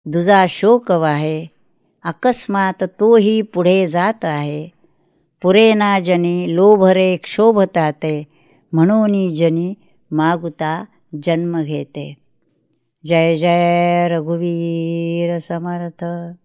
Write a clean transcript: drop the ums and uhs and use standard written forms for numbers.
दुजा शोक वाहे, अकस्मात तोही पुढे जात आहे. पुरेना जनी लोभरे क्षोभताते, म्हणून जनी मागुता जन्म घेते. जय जय रघुवीर समर्थ.